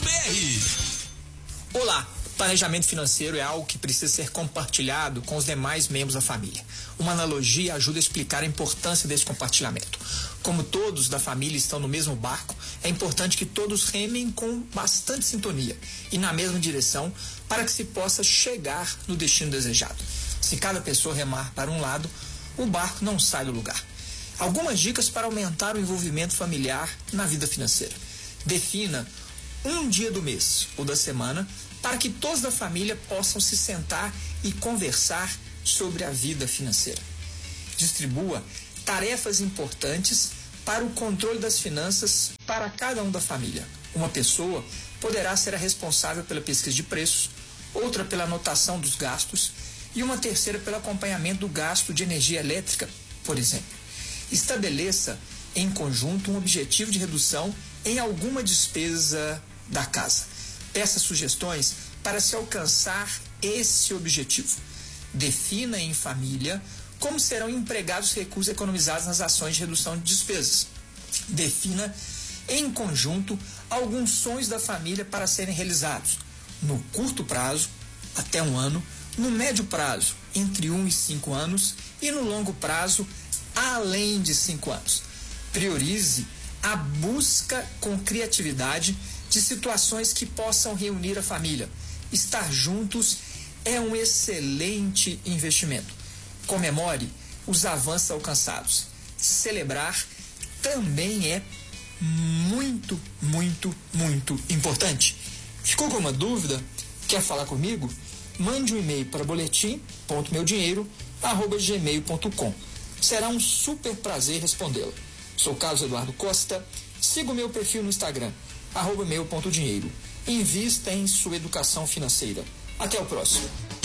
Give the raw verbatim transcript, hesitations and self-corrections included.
r. Olá, planejamento financeiro é algo que precisa ser compartilhado com os demais membros da família. Uma analogia ajuda a explicar a importância desse compartilhamento. Como todos da família estão no mesmo barco, é importante que todos remem com bastante sintonia e na mesma direção para que se possa chegar no destino desejado. Se cada pessoa remar para um lado, o barco não sai do lugar. Algumas dicas para aumentar o envolvimento familiar na vida financeira. Defina um dia do mês ou da semana para que todos da família possam se sentar e conversar sobre a vida financeira. Distribua tarefas importantes para o controle das finanças para cada um da família. Uma pessoa poderá ser a responsável pela pesquisa de preços, outra pela anotação dos gastos e uma terceira pelo acompanhamento do gasto de energia elétrica, por exemplo. Estabeleça em conjunto um objetivo de redução em alguma despesa da casa. Peça sugestões para se alcançar esse objetivo. Defina em família como serão empregados os recursos economizados nas ações de redução de despesas. Defina em conjunto alguns sonhos da família para serem realizados no curto prazo, até um ano, no médio prazo, entre um e cinco anos, e no longo prazo, além de cinco anos. Priorize a busca com criatividade de situações que possam reunir a família. Estar juntos é um excelente investimento. Comemore os avanços alcançados. Celebrar também é muito, muito, muito importante. Ficou com uma dúvida? Quer falar comigo? Mande um e-mail para boletim ponto meu dinheiro arroba gmail ponto com. Será um super prazer respondê-la. Sou Carlos Eduardo Costa. Siga o meu perfil no Instagram, arroba meu ponto dinheiro. Invista em sua educação financeira. Até o próximo.